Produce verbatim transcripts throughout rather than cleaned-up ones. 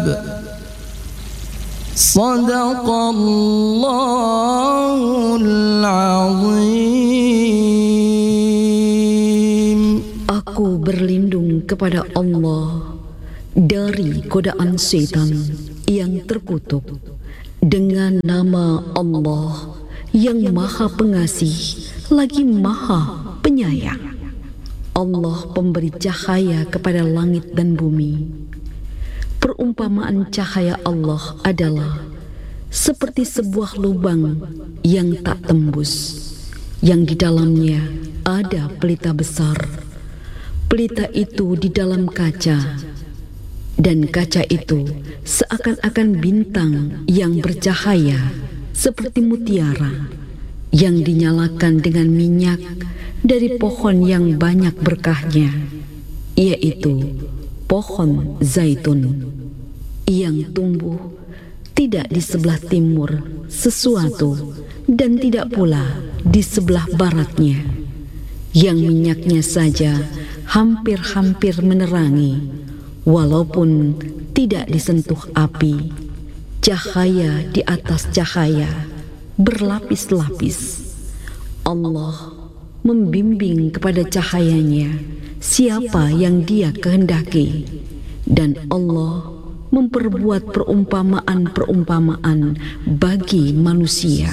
Sadaqallahul azim. Aku berlindung kepada Allah dari godaan setan yang terkutuk dengan nama Allah yang Maha Pengasih lagi Maha Penyayang. Allah pemberi cahaya kepada langit dan bumi. Perumpamaan cahaya Allah adalah seperti sebuah lubang yang tak tembus, yang di dalamnya ada pelita besar. Pelita itu di dalam kaca, dan kaca itu seakan-akan bintang yang bercahaya seperti mutiara yang dinyalakan dengan minyak dari pohon yang banyak berkahnya, yaitu pohon zaitun yang tumbuh tidak di sebelah timur sesuatu dan tidak pula di sebelah baratnya, yang minyaknya saja hampir-hampir menerangi walaupun tidak disentuh api. Cahaya di atas cahaya berlapis-lapis. Allah membimbing kepada cahayanya siapa yang Dia kehendaki, dan Allah memperbuat perumpamaan-perumpamaan bagi manusia.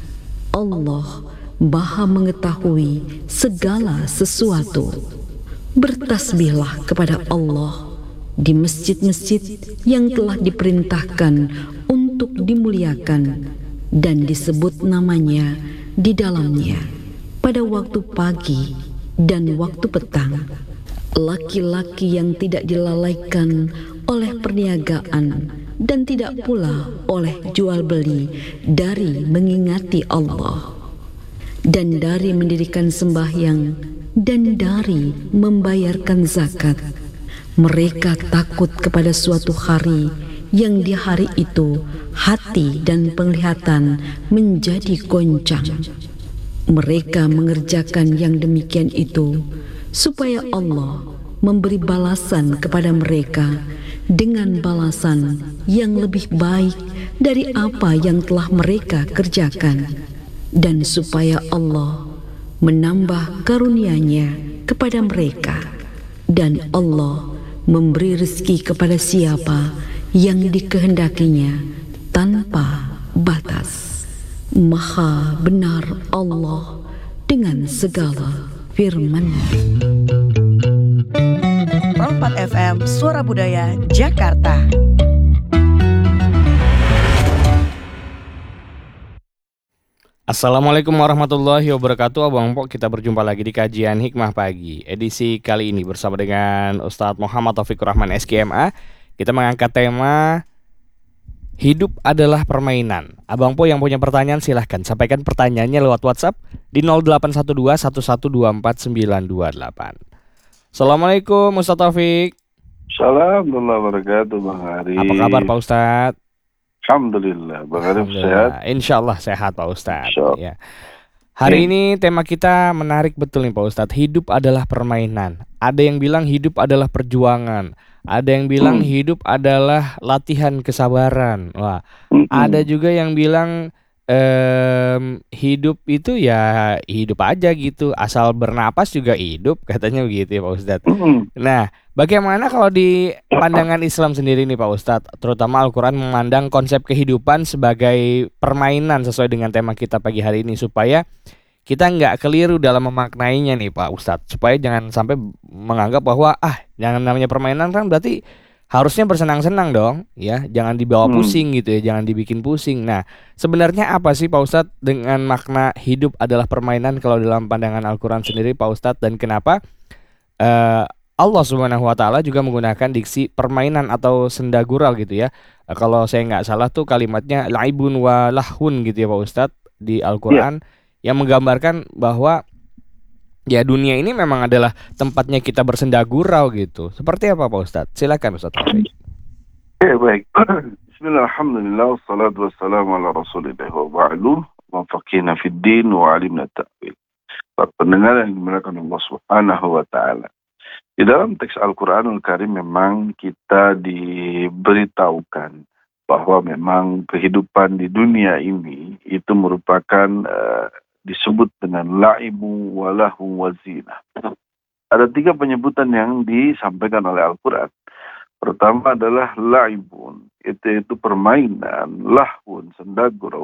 Allah Maha mengetahui segala sesuatu. Bertasbihlah kepada Allah di masjid-masjid yang telah diperintahkan untuk dimuliakan dan disebut namanya di dalamnya pada waktu pagi dan waktu petang. Laki-laki yang tidak dilalaikan oleh perniagaan dan tidak pula oleh jual beli dari mengingati Allah, dan dari mendirikan sembahyang, dan dari membayarkan zakat. Mereka takut kepada suatu hari yang di hari itu hati dan penglihatan menjadi goncang. Mereka mengerjakan yang demikian itu supaya Allah memberi balasan kepada mereka dengan balasan yang lebih baik dari apa yang telah mereka kerjakan, dan supaya Allah menambah karunia-Nya kepada mereka, dan Allah memberi rezeki kepada siapa yang dikehendakinya tanpa batas. Maha benar Allah dengan segala firman-Nya. empat F M Suara Budaya Jakarta. Assalamualaikum warahmatullahi wabarakatuh. Abang Pok, kita berjumpa lagi di kajian Hikmah Pagi. Edisi kali ini bersama dengan Ustadz Muhammad Taufikur Rahman S K M A. Kita mengangkat tema Hidup adalah permainan. Abang Po yang punya pertanyaan silahkan sampaikan pertanyaannya lewat WhatsApp di nol delapan satu dua satu satu dua empat sembilan dua delapan. Assalamualaikum Ustadz Taufik. Assalamualaikum warahmatullahi wabarakatuh Bang Hari. Apa kabar Pak Ustadz? Alhamdulillah, Bang Hari sehat? Insya Allah sehat Pak Ustadz. Ya. Hari ini tema kita menarik betul nih Pak Ustadz. Hidup adalah permainan. Ada yang bilang hidup adalah perjuangan. Ada yang bilang hmm. hidup adalah latihan kesabaran. Wah, hmm. ada juga yang bilang Um, hidup itu ya hidup aja gitu, asal bernapas juga hidup, katanya begitu ya Pak Ustadz. Mm-hmm. Nah, bagaimana kalau di pandangan Islam sendiri nih Pak Ustadz, terutama Al-Quran memandang konsep kehidupan sebagai permainan sesuai dengan tema kita pagi hari ini, supaya kita nggak keliru dalam memaknainya nih Pak Ustadz, supaya jangan sampai menganggap bahwa ah jangan namanya permainan kan berarti harusnya bersenang-senang dong, ya, jangan dibawa pusing hmm. gitu ya, jangan dibikin pusing. Nah, sebenarnya apa sih Pak Ustadz dengan makna hidup adalah permainan kalau dalam pandangan Al-Quran sendiri Pak Ustadz, dan kenapa uh, Allah Subhanahu Wa Taala juga menggunakan diksi permainan atau senda gurau gitu ya? Uh, kalau saya nggak salah tuh kalimatnya laibun wa lahun gitu ya Pak Ustadz di Al-Quran, ya. Yang menggambarkan bahwa ya dunia ini memang adalah tempatnya kita bersenda gurau gitu. Seperti apa Pak Ustadz? Silakan Ustadz Taufik. Ya baik. Bismillahirrahmanirrahim. Wassalatu wassalamu ala rasulillah wa ba'du. Wa faqihna fid din wa alimna ta'wil. Para pendengar yang dimuliakan Allah Subhanahu wa taala. Di dalam teks Al-Quranul Karim memang kita diberitahukan bahwa memang kehidupan di dunia ini itu merupakan uh, disebut dengan la'ibu walahu wazina. Ada tiga penyebutan yang disampaikan oleh Al-Quran. Pertama adalah la'ibun, itu itu permainan, lahun, senda gurau,